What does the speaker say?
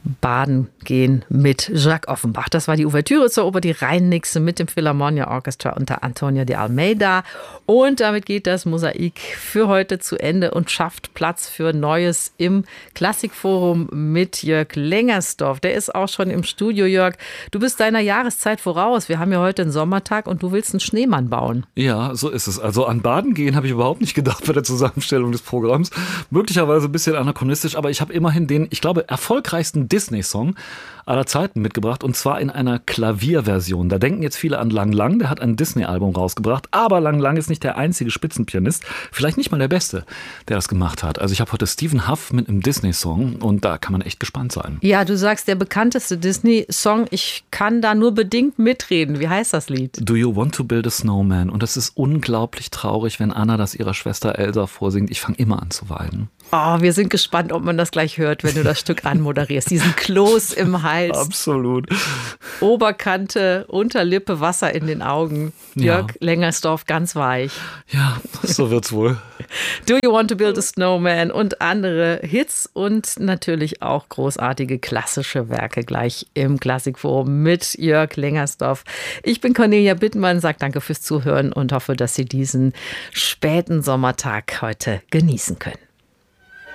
Baden gehen mit Jacques Offenbach. Das war die Ouvertüre zur Oper Die Rheinnixe mit dem Philharmonia Orchestra unter Antonio de Almeida. Und damit geht das Mosaik für heute zu Ende und schafft Platz für Neues im Klassikforum mit Jörg Lengersdorf. Der ist auch schon im Studio. Jörg, du bist deiner Jahreszeit voraus. Wir haben ja heute einen Sommertag und du willst einen Schneemann bauen. Ja, so ist es. Also an Baden gehen habe ich überhaupt nicht gedacht bei der Zusammenstellung des Programms. Möglicherweise ein bisschen anachronistisch, aber ich habe immerhin den, ich glaube, erfolgreichsten Disney-Song aller Zeiten mitgebracht, und zwar in einer Klavierversion. Da denken jetzt viele an Lang Lang, der hat ein Disney-Album rausgebracht, aber Lang Lang ist nicht der einzige Spitzenpianist, vielleicht nicht mal der Beste, der das gemacht hat. Also ich habe heute Stephen Huff mit einem Disney-Song und da kann man echt gespannt sein. Ja, du sagst, der bekannteste Disney-Song, ich kann da nur bedingt mitreden. Wie heißt das Lied? Do You Want to Build a Snowman? Und das ist unglaublich traurig, wenn Anna das ihrer Schwester Elsa vorsingt. Ich fange immer an zu weinen. Oh, wir sind gespannt, ob man das gleich hört, wenn du das Stück anmoderierst. Diesen Kloß im Hals. Absolut. Oberkante, Unterlippe, Wasser in den Augen. Jörg Lengersdorf, ganz weich. Ja, so wird's wohl. Do You Want to Build a Snowman und andere Hits und natürlich auch großartige klassische Werke gleich im Klassikforum mit Jörg Lengersdorf. Ich bin Cornelia Bittmann, sage danke fürs Zuhören und hoffe, dass Sie diesen späten Sommertag heute genießen können.